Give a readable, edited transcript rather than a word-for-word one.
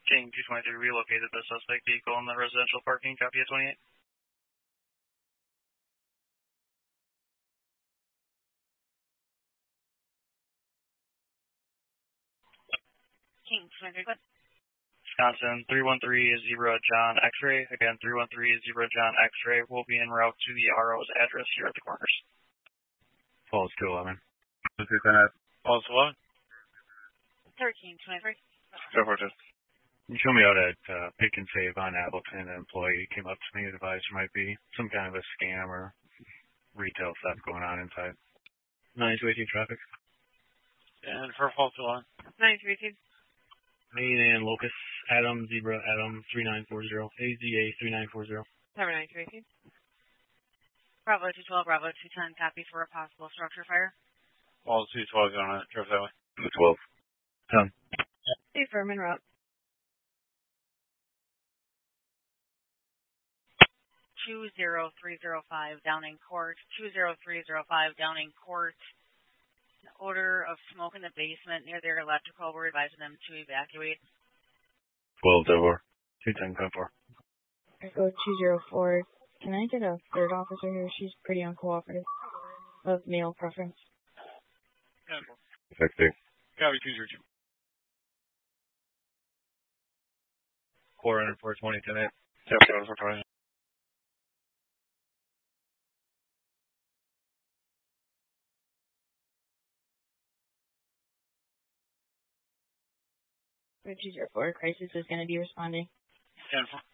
King 223 relocated the suspect vehicle in the residential parking. Copy at 28. King 223, what? Wisconsin 313 John X-ray. Again, 313 John X-ray will be en route to the RO's address here at the corners. Falls 211. Falls 11. 1323. Go for it. You showed me out at Pick and Save on Appleton. An employee came up to me and advised there might be some kind of a scam or retail theft going on inside. 9218 traffic. And for Falls 11. 932. Main and Locust, Adam, Zebra, Adam, 3940, AZA 3940. 7932. Bravo 212, Bravo 210, copy for a possible structure fire. Falls 212 on it. Drive that way. 12. 10. Affirm en route. 20305 Downing Court. 20305 Downing Court. An odor of smoke in the basement near their electrical. We're advising them to evacuate. 12 over. 210 4. Echo 204. Can I get a third officer here? She's pretty uncooperative. Of male preference. Effective. Copy 202. 400 420 tonight. Yep, 420. Bridge 204, crisis is going to be responding. 10-4.